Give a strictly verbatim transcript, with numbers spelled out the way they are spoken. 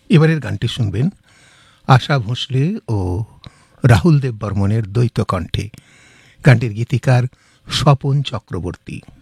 এবারের গানটি শুনবেন আশা ভোঁসলে ও রাহুল দেব বর্মনের দ্বৈত কণ্ঠে। গানটির গীতিকার স্বপন চক্রবর্তী।